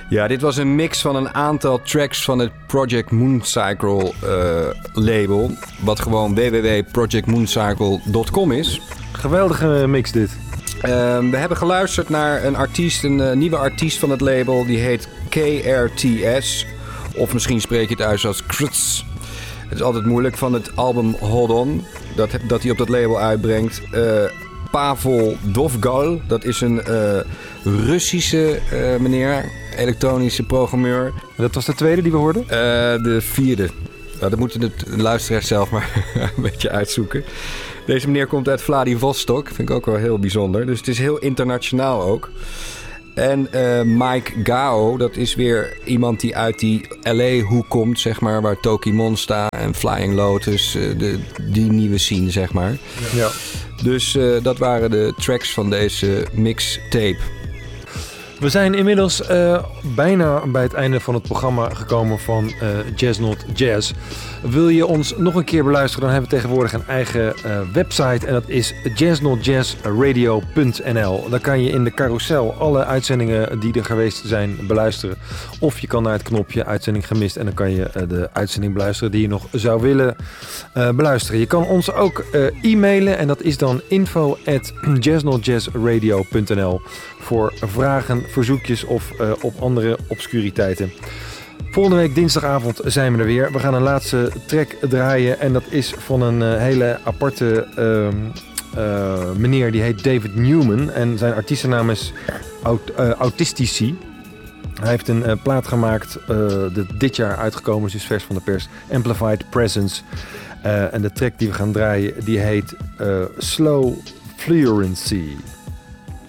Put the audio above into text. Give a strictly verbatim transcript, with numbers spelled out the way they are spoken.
Ja, dit was een mix van een aantal tracks van het Project Mooncycle uh, label. Wat gewoon w w w punt project mooncycle punt com is. Geweldige mix dit. Uh, we hebben geluisterd naar een artiest, een uh, nieuwe artiest van het label. Die heet K R T S. Of misschien spreek je het uit als Krts. Het is altijd moeilijk van het album Hold On. Dat, dat hij op dat label uitbrengt. Uh, Pavel Dovgal. Dat is een uh, Russische uh, meneer. Elektronische programmeur. Dat was de tweede die we hoorden? Uh, de vierde. Nou, dat moeten de luisteraars zelf maar een beetje uitzoeken. Deze meneer komt uit Vladivostok. Vind ik ook wel heel bijzonder. Dus het is heel internationaal ook. En uh, Mike Gao, dat is weer iemand die uit die L A-hoek komt, zeg maar. Waar Toki Monsta en Flying Lotus, uh, de, die nieuwe scene, zeg maar. Ja. Dus uh, dat waren de tracks van deze mixtape. We zijn inmiddels uh, bijna bij het einde van het programma gekomen van uh, Jazz Not Jazz. Wil je ons nog een keer beluisteren, dan hebben we tegenwoordig een eigen uh, website. En dat is jazz not jazz radio punt n l. Daar kan je in de carousel alle uitzendingen die er geweest zijn beluisteren. Of je kan naar het knopje uitzending gemist en dan kan je uh, de uitzending beluisteren die je nog zou willen uh, beluisteren. Je kan ons ook uh, e-mailen en dat is dan info at jazz not jazz radio punt n l voor vragen, verzoekjes of uh, op andere obscuriteiten. Volgende week dinsdagavond zijn we er weer. We gaan een laatste track draaien en dat is van een uh, hele aparte uh, uh, meneer. Die heet David Newman en zijn artiestennaam is Aut- uh, Autistici. Hij heeft een uh, plaat gemaakt, uh, dat dit jaar uitgekomen is, dus vers van de pers, Amplified Presence. Uh, en de track die we gaan draaien, die heet uh, Slow Fluency.